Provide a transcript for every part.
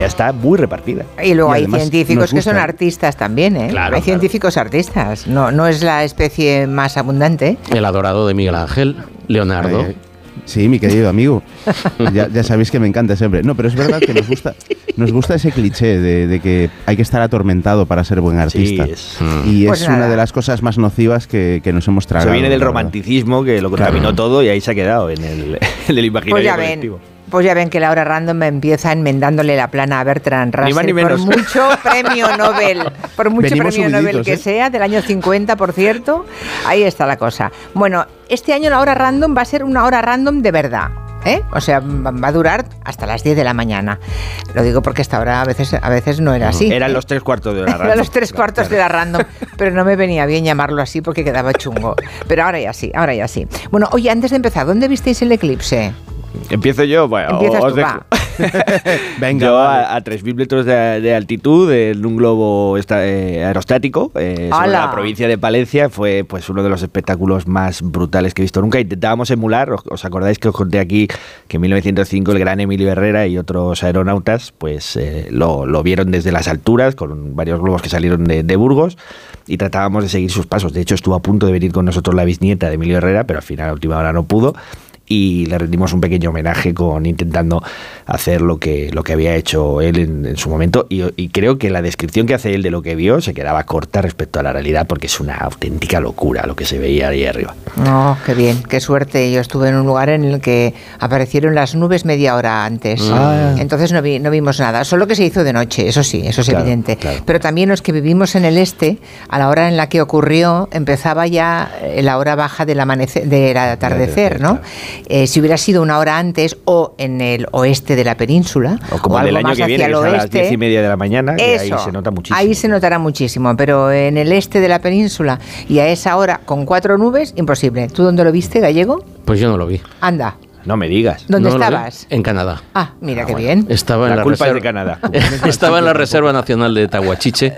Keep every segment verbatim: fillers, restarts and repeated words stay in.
está muy repartida. Y luego y hay científicos que son artistas también, ¿eh? Claro, hay claro. científicos artistas, no, no es la especie más abundante. El adorado de Miguel Ángel, Leonardo. Ay, ay. Sí, mi querido amigo. Ya, ya sabéis que me encanta siempre. No, pero es verdad que nos gusta, nos gusta ese cliché de, de que hay que estar atormentado para ser buen artista. Sí, es. Y Pues es nada. una de las cosas más nocivas que, que nos hemos tragado. Eso viene del la verdad. romanticismo que lo contaminó Claro. todo y ahí se ha quedado en el, en el imaginario Pues ya colectivo. ven. Pues ya ven que la hora random me empieza enmendándole la plana a Bertrand Ni más Russell ni menos. por mucho premio Nobel, por mucho Venimos premio Nobel subiditos, que ¿eh? sea, del año cincuenta, por cierto, ahí está la cosa. Bueno, este año la hora random va a ser una hora random de verdad. ¿Eh? O sea, va a durar hasta las diez de la mañana. Lo digo porque hasta ahora a veces, a veces no era así. Eran los tres cuartos de la random. Eran los tres cuartos de la random, pero no me venía bien llamarlo así porque quedaba chungo. Pero ahora ya sí, ahora ya sí. Bueno, oye, antes de empezar, ¿dónde visteis el eclipse? Empiezo yo, bueno, Empiezas os tú, dejo. va. Venga, Yo vale. a, a tres mil metros de, de altitud en un globo esta- eh, aerostático eh, sobre ¡Hala! la provincia de Palencia, fue pues uno de los espectáculos más brutales que he visto nunca. Intentábamos emular, os, os acordáis que os conté aquí que en mil novecientos cinco el gran Emilio Herrera y otros aeronautas pues eh, lo, lo vieron desde las alturas con varios globos que salieron de, de Burgos y tratábamos de seguir sus pasos. De hecho estuvo a punto de venir con nosotros la bisnieta de Emilio Herrera, pero al final a última hora no pudo. Y le rendimos un pequeño homenaje con intentando hacer lo que, lo que había hecho él en, en su momento y, y creo que la descripción que hace él de lo que vio se quedaba corta respecto a la realidad porque es una auténtica locura lo que se veía ahí arriba. No, qué bien, qué suerte. Yo estuve en un lugar en el que aparecieron las nubes media hora antes. Ah. Entonces no, vi, no vimos nada. Solo que se hizo de noche, eso sí, eso es Claro, evidente. claro. Pero también los que vivimos en el este, a la hora en la que ocurrió, empezaba ya eh, la hora baja del, amanecer, del atardecer, ¿no? Claro. Eh, si hubiera sido una hora antes o en el oeste de la península, O como en algo el año más que hacia viene, el que es a las oeste, diez y media de la mañana, que ahí eso, se nota muchísimo. ahí se notará muchísimo, pero en el este de la península y a esa hora con cuatro nubes, imposible. ¿Tú dónde lo viste, Gallego? Pues yo no lo vi. Anda, No me digas. ¿dónde No lo vi. estabas? En Canadá. Ah, mira Ah, qué bueno. bien. Estaba en La la, culpa es de reserva, Canadá. Estaba en la Reserva Nacional de Tahuachiche,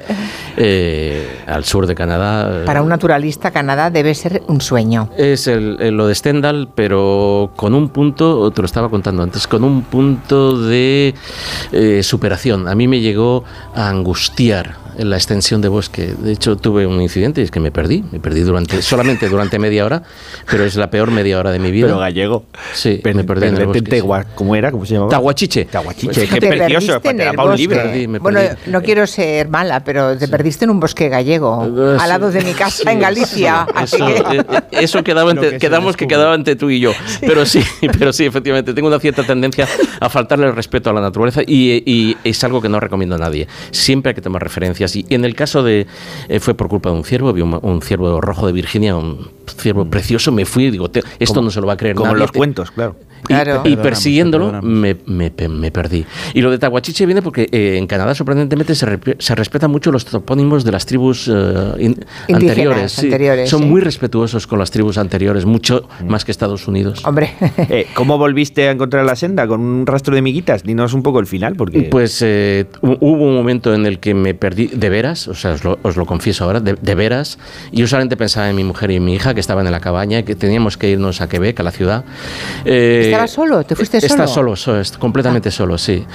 eh, al sur de Canadá. Para un naturalista, Canadá debe ser un sueño. Es el, el- lo de Stendhal, pero con un punto, te lo estaba contando antes, con un punto de eh, superación. A mí me llegó a angustiar en la extensión de bosque. De hecho, tuve un incidente y es que me perdí. Me perdí durante solamente durante media hora, pero es la peor media hora de mi vida. Pero Gallego. Sí, Per- me perdí en el perderte bosque, Tegua- sí. ¿Cómo era? ¿Cómo se llamaba? Tahuachiche. Tahuachiche. Qué Te precioso. perdiste en Te el daba un libro. bosque. Perdí, me Bueno, perdí. no quiero ser mala, pero te perdiste en un bosque gallego, Eh, al lado sí. de mi casa Sí, en Galicia. sí, así eso, que- eh, eh, eso quedaba Lo entre- que se quedamos que descubre. quedaba entre tú y yo. Pero sí, pero sí, efectivamente, tengo una cierta tendencia a faltarle el respeto a la naturaleza y, y es algo que no recomiendo a nadie. Siempre hay que tomar referencias. Y en el caso de, eh, fue por culpa de un ciervo, vi un, un ciervo rojo de Virginia, un ciervo precioso, me fui y digo, te- esto Como- no se lo va a creer Como en nadie. los cuentos, claro. Y, Claro. y Perdonamos, persiguiéndolo perdonamos. me, me, pe- me perdí. Y lo de Tahuachiche viene porque eh, en Canadá sorprendentemente se, re- se respetan mucho los topónimos de las tribus eh, in- anteriores. sí. anteriores, Son sí. muy respetuosos con las tribus anteriores, mucho más que Estados Unidos. Hombre, Eh, ¿Cómo volviste a encontrar la senda? ¿Con un rastro de miguitas? Dinos un poco el final, porque... Pues eh, hu- hubo un momento en el que me perdí de veras, o sea, os lo, os lo confieso ahora, de, de veras. Y yo solamente pensaba en mi mujer y en mi hija que estaban en la cabaña, que teníamos que irnos a Quebec, a la ciudad. Eh, ¿Estabas solo? ¿Te fuiste Estaba solo? solo, so- est- completamente solo, sí.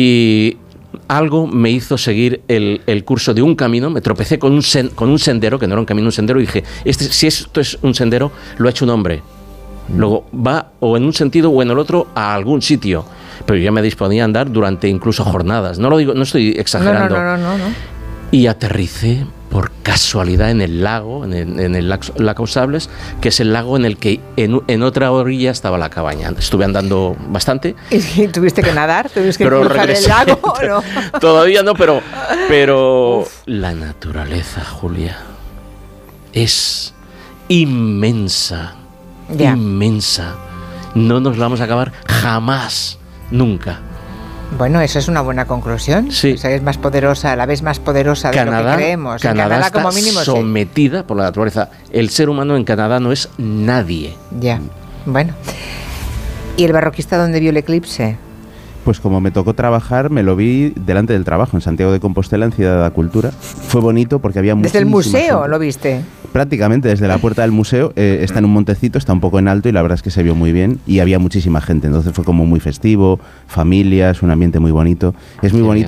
Y algo me hizo seguir el, el curso de un camino, me tropecé con un, sen- con un sendero, que no era un camino, un sendero, y dije, este, si esto es un sendero, lo ha hecho un hombre. Luego va o en un sentido o en el otro a algún sitio. Pero yo ya me disponía a andar durante incluso jornadas. No lo digo, no estoy No, exagerando. no, no, no, no, no. Y aterricé por casualidad en el lago, en el, en el lago lago Sables, que es el lago en el que en, en otra orilla estaba la cabaña. Estuve andando bastante. ¿Y tuviste que nadar? ¿Tuviste que Pero cruzar regresé. el lago o no? Todavía no, pero, pero la naturaleza, Julia, es inmensa, Ya. inmensa. No nos la vamos a acabar jamás, nunca. Bueno, eso es una buena conclusión. Sí. O sea, es más poderosa, la vez más poderosa de lo Canadá, que creemos. En Canadá, Canadá, está como mínimo, sí. sometida por la naturaleza. El ser humano en Canadá no es nadie. Ya, bueno. ¿Y el barroquista dónde vio el eclipse? Pues como me tocó trabajar, me lo vi delante del trabajo, en Santiago de Compostela, en Ciudad de la Cultura. Fue bonito porque había Desde el muchísima museo gente. lo viste. Prácticamente desde la puerta del museo, eh, está en un montecito, está un poco en alto y la verdad es que se vio muy bien y había muchísima gente, entonces fue como muy festivo, familias, un ambiente muy bonito. Es muy bonito